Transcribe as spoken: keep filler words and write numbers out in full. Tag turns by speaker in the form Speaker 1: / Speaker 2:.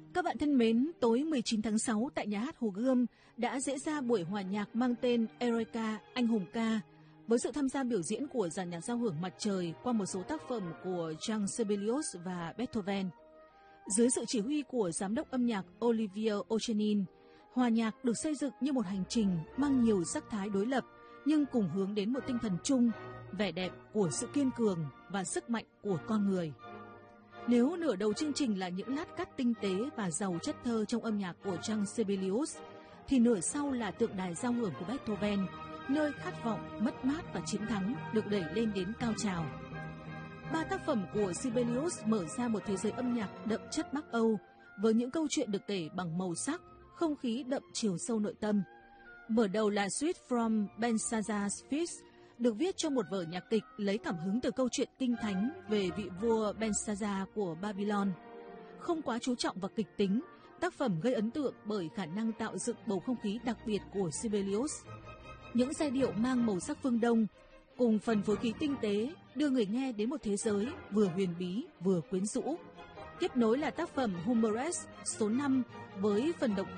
Speaker 1: Các bạn thân mến, tối mười chín tháng sáu tại Nhà hát Hồ Gươm đã diễn ra buổi hòa nhạc mang tên Eureka Anh hùng ca với sự tham gia biểu diễn của dàn nhạc giao hưởng mặt trời qua một số tác phẩm của Jean Sibelius và Beethoven. Dưới sự chỉ huy của giám đốc âm nhạc Olivier Ochanin, hòa nhạc được xây dựng như một hành trình mang nhiều sắc thái đối lập nhưng cùng hướng đến một tinh thần chung, vẻ đẹp của sự kiên cường và sức mạnh của con người. Nếu nửa đầu chương trình là những lát cắt tinh tế và giàu chất thơ trong âm nhạc của Jean Sibelius, thì nửa sau là tượng đài giao hưởng của Beethoven, nơi khát vọng, mất mát và chiến thắng được đẩy lên đến cao trào. Ba tác phẩm của Sibelius mở ra một thế giới âm nhạc đậm chất Bắc Âu, với những câu chuyện được kể bằng màu sắc, không khí đậm chiều sâu nội tâm. Mở đầu là Suite from Belshazzar's Feast, được viết cho một vở nhạc kịch lấy cảm hứng từ câu chuyện kinh thánh về vị vua Belshazzar của Babylon. Không quá chú trọng vào kịch tính, tác phẩm gây ấn tượng bởi khả năng tạo dựng bầu không khí đặc biệt của Sibelius. Những giai điệu mang màu sắc phương Đông cùng phần phối khí tinh tế đưa người nghe đến một thế giới vừa huyền bí vừa quyến rũ. Tiếp nối là tác phẩm Humoresque số năm với phần độc